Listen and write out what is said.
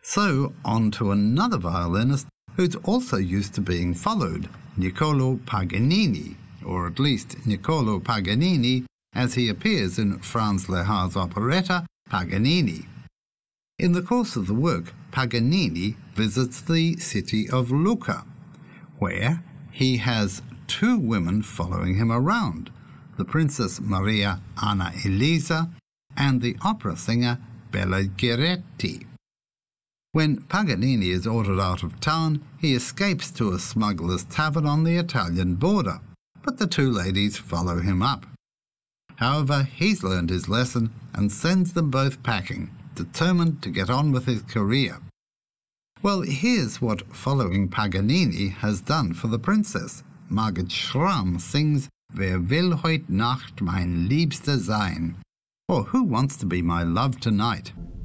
So on to another violinist who's also used to being followed, Niccolò Paganini, or at least Niccolò Paganini as he appears in Franz Lehar's operetta Paganini. In the course of the work, Paganini visits the city of Lucca, where he has two women following him around, the Princess Maria Anna Elisa and the opera singer Bella Ghiretti. When Paganini is ordered out of town, he escapes to a smuggler's tavern on the Italian border, but the two ladies follow him up. However, he's learned his lesson and sends them both packing, determined to get on with his career. Well, here's what following Paganini has done for the princess. Margit Schramm sings Wer will heut Nacht mein Liebster sein? Or Who wants to be my love tonight?